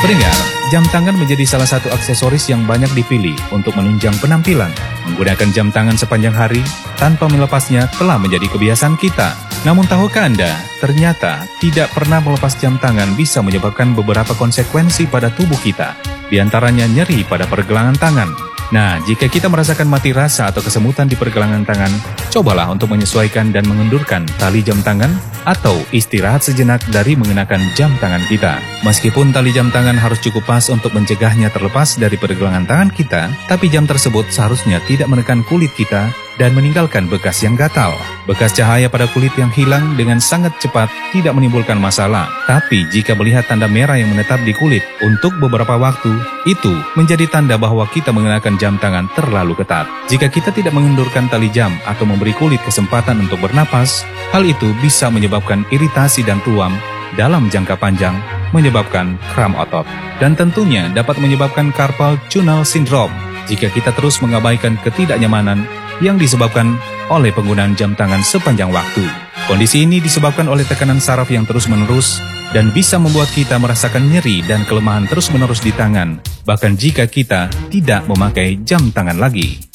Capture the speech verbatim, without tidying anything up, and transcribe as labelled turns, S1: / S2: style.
S1: Pendengar, jam tangan menjadi salah satu aksesoris yang banyak dipilih untuk menunjang penampilan. Menggunakan jam tangan sepanjang hari tanpa melepasnya telah menjadi kebiasaan kita. Namun tahukah Anda, ternyata tidak pernah melepas jam tangan bisa menyebabkan beberapa konsekuensi pada tubuh kita. Di antaranya nyeri pada pergelangan tangan. Nah, jika kita merasakan mati rasa atau kesemutan di pergelangan tangan, cobalah untuk menyesuaikan dan mengendurkan tali jam tangan atau istirahat sejenak dari mengenakan jam tangan kita. Meskipun tali jam tangan harus cukup pas untuk mencegahnya terlepas dari pergelangan tangan kita, tapi jam tersebut seharusnya tidak menekan kulit kita dan meninggalkan bekas yang gatal. Bekas cahaya pada kulit yang hilang dengan sangat cepat tidak menimbulkan masalah. Tapi jika melihat tanda merah yang menetap di kulit untuk beberapa waktu, itu menjadi tanda bahwa kita mengenakan jam tangan terlalu ketat. Jika kita tidak mengendurkan tali jam atau memberi kulit kesempatan untuk bernapas, hal itu bisa menyebabkan iritasi dan ruam dalam jangka panjang, menyebabkan kram otot. Dan tentunya dapat menyebabkan carpal tunnel syndrome jika kita terus mengabaikan ketidaknyamanan yang disebabkan oleh penggunaan jam tangan sepanjang waktu. Kondisi ini disebabkan oleh tekanan saraf yang terus-menerus dan bisa membuat kita merasakan nyeri dan kelemahan terus-menerus di tangan, bahkan jika kita tidak memakai jam tangan lagi.